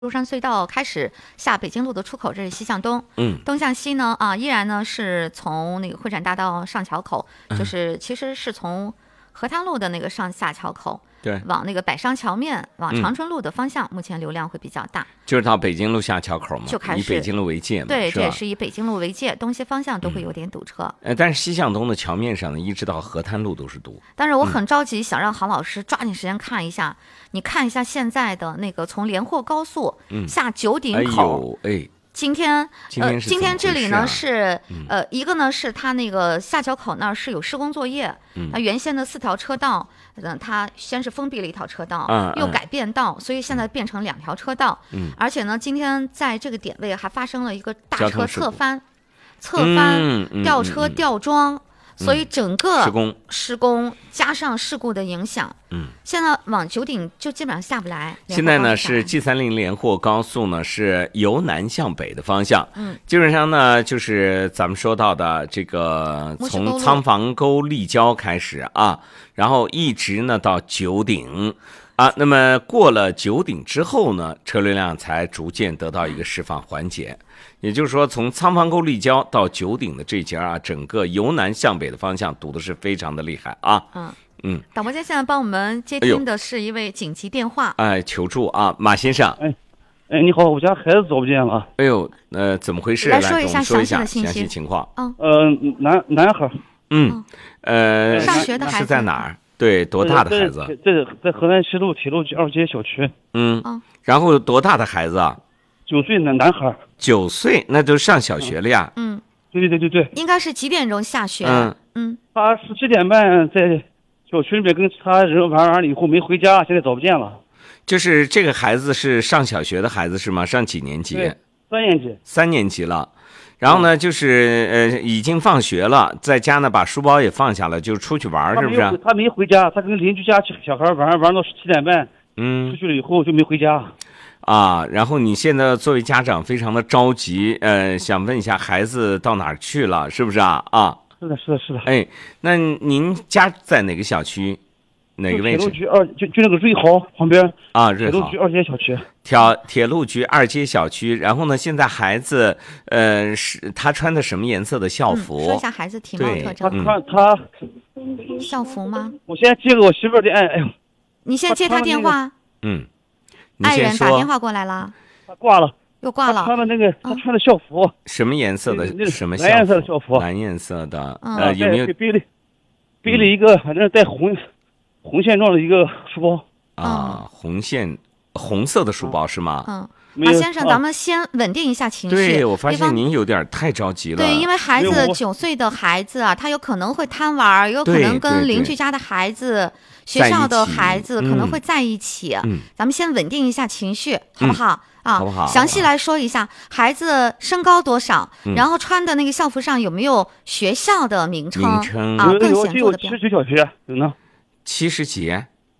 舟山隧道开始下北京路的出口，这是西向东。东向西呢，依然呢是从那个会展大道上桥口，就是其实是从河滩路的那个上下桥口， 对， 往那个百商桥面往长春路的方向，目前流量会比较大。 就是到北京路下桥口嘛， 就开始以北京路为界嘛， 对， 是吧？ 这也是以北京路为界，东西方向都会有点堵车。 但是西向东的桥面上呢，一直到河滩路都是堵。 但是我很着急，想让郝老师抓紧时间看一下，你看一下现在的那个从连霍高速下九鼎口。今天这里呢是一个呢是它那个下桥口那儿是有施工作业，它原先的4条车道，它先是封闭了一条车道，又改变道，所以现在变成2条车道，而且呢，今天在这个点位还发生了一个大车侧翻，吊车吊桩。所以整个施工加上事故的影响，现在往九鼎就基本上下不来。 现在呢是 G30连霍高速呢是由南向北的方向，基本上呢就是咱们说到的这个从仓房沟立交开始啊，然后一直呢到九鼎。那么过了九鼎之后呢，车流量才逐渐得到一个释放缓解。也就是说，从仓房沟立交到九鼎的这节整个由南向北的方向堵的是非常的厉害啊。 导播间现在帮我们接听的是一位紧急电话， 求助啊，马先生。 你好，我家孩子找不见了。 怎么回事？ 来说一下详细情况。 男孩。 上学的孩子是在哪儿？对，多大的孩子？ 在河南西路铁路局2街小区。 然后多大的孩子啊 ？9岁的男孩。 9岁，那就上小学了呀。 对。 应该是几点钟下学？ 他17点半在小区里面跟其他人玩完了以后没回家，现在找不见了。 就是这个孩子是上小学的孩子是吗？上几年级 ？3年级。 3年级了。然后呢，就是已经放学了，在家呢把书包也放下了，就出去玩，是不是？ 他没回家，他跟邻居家小孩玩到17点半，出去了以后就没回家。 然后你现在作为家长非常的着急，想问一下孩子到哪儿去了，是不是啊？ 是的。 那您家在哪个小区？哪个位置？ 铁路局就那个瑞豪旁边瑞豪。 铁路局2街小区。 铁路局2街小区。然后呢，现在孩子是他穿的什么颜色的校服？ 说一下孩子体貌特征。 他校服吗？ 我先接个我媳妇儿的你先接他电话。爱人打电话过来了。 他挂了。 又挂了。 他穿的校服。 什么颜色的？什么校服？ 蓝颜色的校服。 蓝颜色的。有没有背了一个反正带红线状的一个书包。红色的书包是吗？ 马先生，咱们先稳定一下情绪。 对，我发现您有点太着急了。 对，因为孩子9岁的孩子他有可能会贪玩，有可能跟邻居家的孩子、学校的孩子可能会在一起。咱们先稳定一下情绪，好不好？ 好不好？ 详细来说一下，孩子身高多少？然后穿的那个校服上有没有学校的名称更显著的标。 79小学有呢。 70几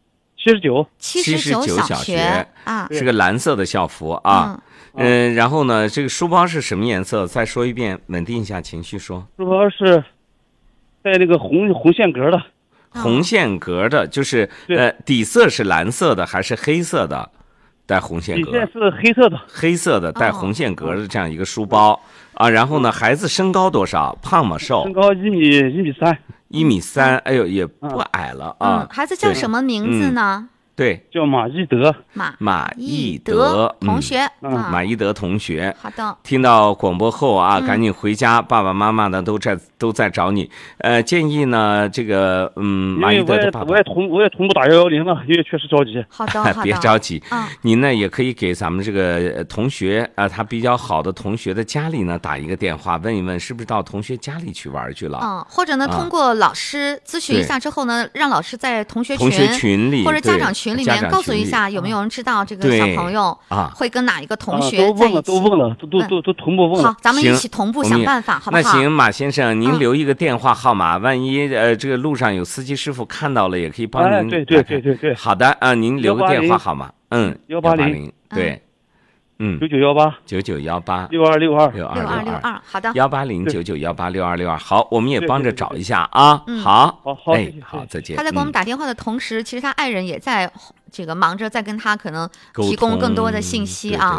？79小学是个蓝色的校服然后呢，这个书包是什么颜色？再说一遍，稳定一下情绪说。 书包是带那个红线格的。 红线格的，就是底色是蓝色的还是黑色的？带红线格。 底线是黑色的。 黑色的带红线格的这样一个书包然后呢，孩子身高多少？胖吗？瘦？ 身高1米3。 1米3，也不矮了孩子叫什么名字呢？ 对， 叫马一德。 马一德同学。 马一德同学。 好的。 听到广播后赶紧回家，爸爸妈妈呢都在找你。建议呢，这个马一德的爸爸， 我也同步打110了，因为确实着急。 好的。 别着急。您呢也可以给咱们这个同学他比较好的同学的家里呢打一个电话，问一问是不是到同学家里去玩去了。 或者呢，通过老师咨询一下之后呢，让老师在同学群里或者家长群里面告诉一下，有没有人知道这个小朋友会跟哪一个同学在一起？ 都问了，都同步问了。 好，咱们一起同步想办法，好不好？ 那行，马先生，您留一个电话号码，万一这个路上有司机师傅看到了，也可以帮您。 对。 好的您留个电话号码。180。对。 9918，6262， 好的 18099186262，好，我们也帮着找一下啊。好，好，再见。 他在给我们打电话的同时，其实他爱人也在这个忙着在跟他可能提供更多的信息啊。